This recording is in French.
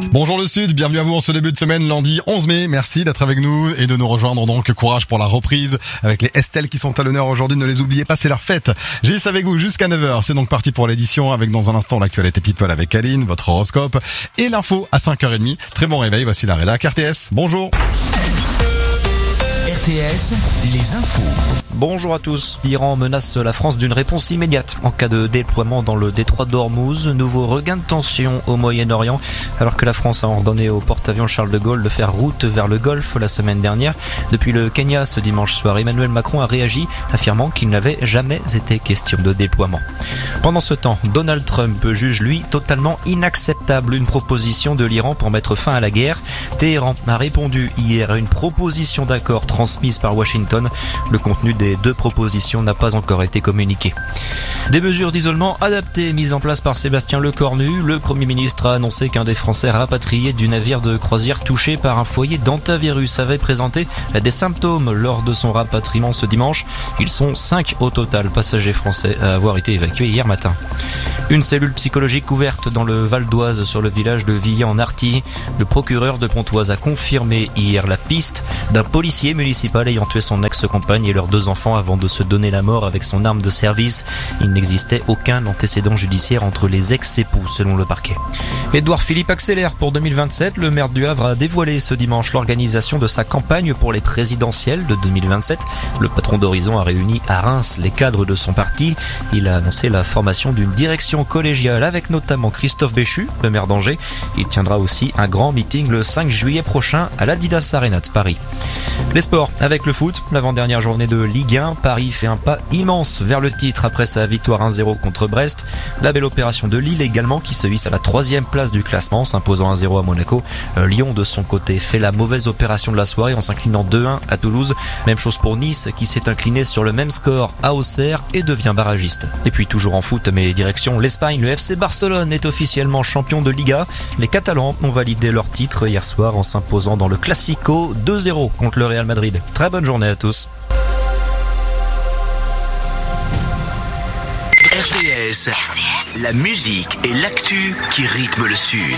Bonjour le Sud, bienvenue à vous en ce début de semaine, lundi 11 mai. Merci d'être avec nous et de nous rejoindre donc. Courage pour la reprise avec les Estelle qui sont à l'honneur aujourd'hui. Ne les oubliez pas, c'est leur fête. Gilles avec vous jusqu'à 9h. C'est donc parti pour l'édition avec dans un instant l'actualité People avec Aline, votre horoscope et l'info à 5h30. Très bon réveil, voici la rédac RTS. Bonjour. RTS, les infos. Bonjour à tous. L'Iran menace la France d'une réponse immédiate en cas de déploiement dans le détroit d'Ormuz. Nouveau regain de tension au Moyen-Orient alors que la France a ordonné au porte-avions Charles de Gaulle de faire route vers le Golfe la semaine dernière. Depuis le Kenya ce dimanche soir, Emmanuel Macron a réagi affirmant qu'il n'avait jamais été question de déploiement. Pendant ce temps, Donald Trump juge lui totalement inacceptable une proposition de l'Iran pour mettre fin à la guerre. Téhéran a répondu hier à une proposition d'accord transmise par Washington. Le contenu des deux propositions n'a pas encore été communiqué. Des mesures d'isolement adaptées mises en place par Sébastien Lecornu. Le Premier ministre a annoncé qu'un des Français rapatriés du navire de croisière touché par un foyer d'hantavirus avait présenté des symptômes lors de son rapatriement ce dimanche. Ils sont 5 au total passagers français à avoir été évacués hier matin. Une cellule psychologique ouverte dans le Val d'Oise sur le village de Villiers-en-Artille. Le procureur de Pontoise a confirmé hier la piste d'un policier municipal ayant tué son ex-compagne et leurs 2 enfants avant de se donner la mort avec son arme de service. Il n'existait aucun antécédent judiciaire entre les ex-époux selon le parquet. Édouard Philippe accélère pour 2027. Le maire du Havre a dévoilé ce dimanche l'organisation de sa campagne pour les présidentielles de 2027. Le patron d'Horizon a réuni à Reims les cadres de son parti. Il a annoncé la formation d'une direction collégiale avec notamment Christophe Béchu, le maire d'Angers. Il tiendra aussi un grand meeting le 5 juillet prochain à l'Adidas Arena de Paris. Les sports avec le foot, l'avant-dernière journée de Ligue 1, Paris fait un pas immense vers le titre après sa victoire 1-0 contre Brest. La belle opération de Lille également qui se hisse à la 3e place du classement, s'imposant 1-0 à Monaco. Lyon de son côté fait la mauvaise opération de la soirée en s'inclinant 2-1 à Toulouse. Même chose pour Nice qui s'est incliné sur le même score à Auxerre et devient barragiste. Et puis toujours en foot mais direction l'Espagne, le FC Barcelone est officiellement champion de Liga. Les Catalans ont validé leur titre hier soir en s'imposant dans le Classico 2-0 contre le Real Madrid. Très bonne journée à tous. RTS, la musique et l'actu qui rythment le Sud.